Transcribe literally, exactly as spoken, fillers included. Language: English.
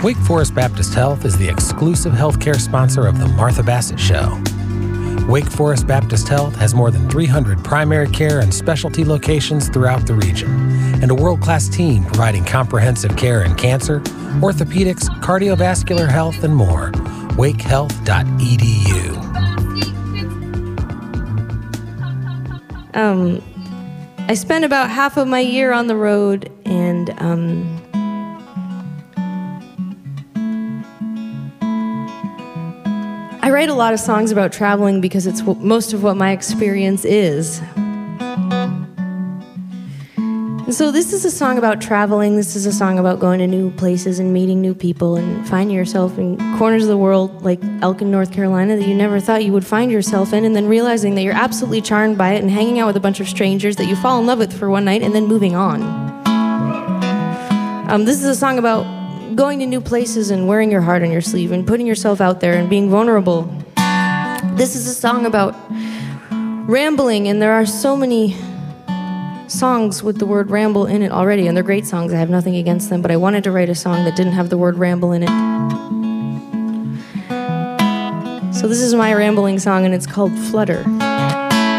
Wake Forest Baptist Health is the exclusive healthcare sponsor of The Martha Bassett Show. Wake Forest Baptist Health has more than three hundred primary care and specialty locations throughout the region, and a world-class team providing comprehensive care in cancer, orthopedics, cardiovascular health, and more. wake health dot e d u. Um, I spent about half of my year on the road, and um, I write a lot of songs about traveling because it's what, most of what my experience is. And so this is a song about traveling. This is a song about going to new places and meeting new people and finding yourself in corners of the world like Elkin, North Carolina, that you never thought you would find yourself in, and then realizing that you're absolutely charmed by it and hanging out with a bunch of strangers that you fall in love with for one night and then moving on. Um, this is a song about going to new places and wearing your heart on your sleeve and putting yourself out there and being vulnerable. This is a song about rambling, and there are so many songs with the word ramble in it already, and they're great songs. I have nothing against them, but I wanted to write a song that didn't have the word ramble in it. So this is my rambling song, and it's called Flutter.